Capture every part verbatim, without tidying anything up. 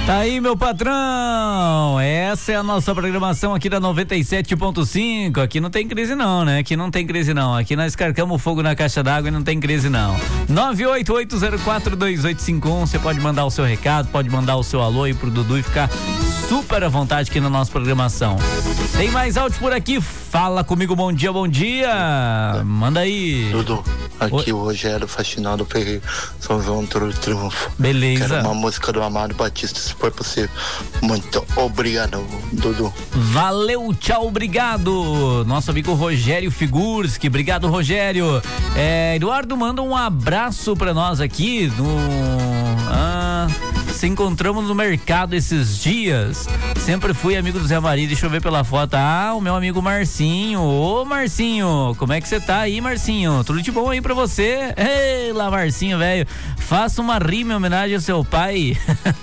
Tá aí, meu patrão, essa é a nossa programação aqui da noventa e sete ponto cinco. Aqui não tem crise não, né? Aqui não tem crise não, aqui nós carcamos fogo na caixa d'água e não tem crise não. nove oito oito zero quatro dois oito cinco um, você pode mandar o seu recado, pode mandar o seu alô aí pro Dudu e ficar super à vontade aqui na nossa programação. Tem mais áudio por aqui, fala comigo, bom dia, bom dia, manda aí. Dudu, aqui Oi. o Rogério Faxinado Ferreira, São João do Triunfo. Beleza. Quero uma música do Amado Batista, se for possível. Muito obrigado, Dudu. Valeu, tchau, obrigado. Nosso amigo Rogério Figurski, obrigado, Rogério. É, Eduardo manda um abraço pra nós aqui no... Ah, se encontramos no mercado esses dias. Sempre fui amigo do Zé Maria, deixa eu ver pela foto. Ah, o meu amigo Marcinho. Ô, Marcinho, como é que você tá aí, Marcinho? Tudo de bom aí pra você? Ei, lá, Marcinho, velho. Faça uma rima em homenagem ao seu pai.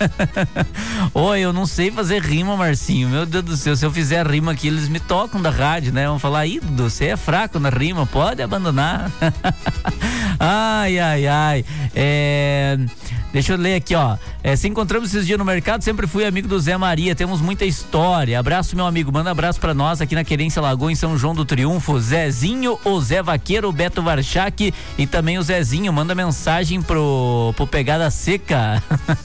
Oi, eu não sei fazer rima, Marcinho. Meu Deus do céu, se eu fizer rima aqui, eles me tocam da rádio, né? Vão falar, ih, Dudu, você é fraco na rima, pode abandonar. Ai, ai, ai. É... Deixa eu ler aqui, ó. É, se encontramos esses dias no mercado, sempre fui amigo do Zé Maria, temos muita história. Abraço, meu amigo, manda abraço pra nós aqui na Querência Lagoa, em São João do Triunfo. Zezinho, o Zé Vaqueiro, o Beto Varchak e também o Zezinho, manda mensagem pro, pro Pegada Seca.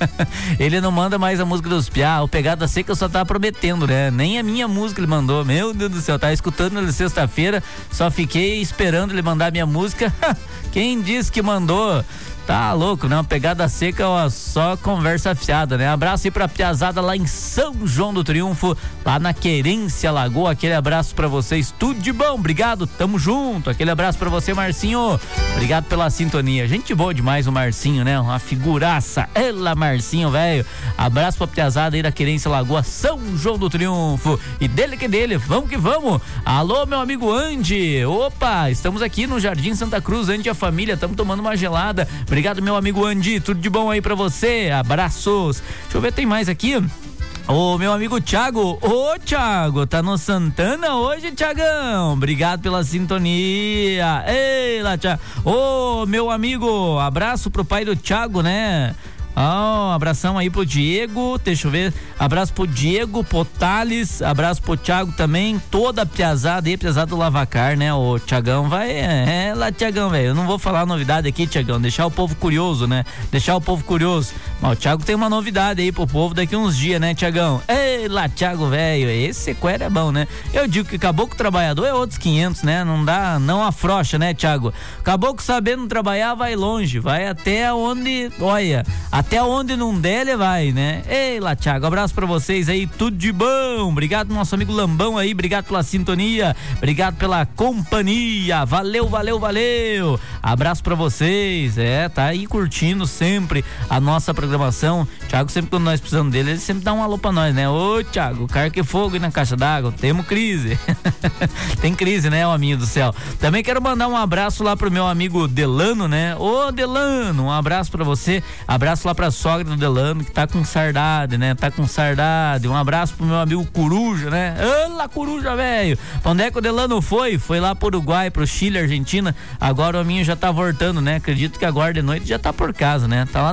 Ele não manda mais a música dos Piá, o Pegada Seca só tá prometendo, né? Nem a minha música ele mandou, meu Deus do céu, tá escutando ele sexta-feira, só fiquei esperando ele mandar minha música. Quem disse que mandou? Tá louco, né? Uma Pegada Seca, ó, só conversa fiada, né? Abraço aí pra piazada lá em São João do Triunfo, lá na Querência Lagoa. Aquele abraço pra vocês, tudo de bom, obrigado, tamo junto. Aquele abraço pra você, Marcinho, obrigado pela sintonia. Gente boa demais o Marcinho, né? Uma figuraça, ela, Marcinho, velho. Abraço pra piazada aí da Querência Lagoa, São João do Triunfo. E dele que dele, vamos que vamos. Alô, meu amigo Andy, opa, estamos aqui no Jardim Santa Cruz, Andy e a família, estamos tomando uma gelada. Obrigado, meu amigo Andy, tudo de bom aí pra você, abraços. Deixa eu ver, tem mais aqui. Ô, meu amigo Thiago, ô Thiago, tá no Santana hoje, Thiagão? Obrigado pela sintonia. Ei, lá, Thiago. Ô, meu amigo, abraço pro pai do Thiago, né? Ah, um abração aí pro Diego, deixa eu ver, abraço pro Diego, pro Thales, abraço pro Thiago também, toda a piazada aí, piazada do Lavacar, né? O Thiagão vai, é, é lá, Thiagão, velho, eu não vou falar novidade aqui, Thiagão, deixar o povo curioso, né? Deixar o povo curioso, mas o Thiago tem uma novidade aí pro povo daqui uns dias, né, Thiagão? Ei, lá, Thiago, velho, esse sequer é bom, né? Eu digo que caboclo trabalhador é outros quinhentos, né? Não dá, não afrouxa, né, Thiago? Caboclo sabendo trabalhar vai longe, vai até onde, olha, até onde não der, ele vai, né? Ei, lá, Thiago, abraço pra vocês aí, tudo de bom. Obrigado, nosso amigo Lambão aí, obrigado pela sintonia, obrigado pela companhia, valeu, valeu, valeu. Abraço pra vocês, é, tá aí curtindo sempre a nossa programação. Thiago, sempre quando nós precisamos dele, ele sempre dá um alô pra nós, né? Ô, Thiago, carque é fogo aí na caixa d'água, temos crise. Tem crise, né, hominho do céu? Também quero mandar um abraço lá pro meu amigo Delano, né? Ô, Delano, um abraço pra você, abraço lá pra sogra do Delano, que tá com saudade, né? Tá com saudade. Um abraço pro meu amigo Coruja, né? Olá, Coruja, velho! Onde é que o Delano foi? Foi lá pro Uruguai, pro Chile, Argentina. Agora o hominho já tá voltando, né? Acredito que agora de noite já tá por casa, né? Tá lá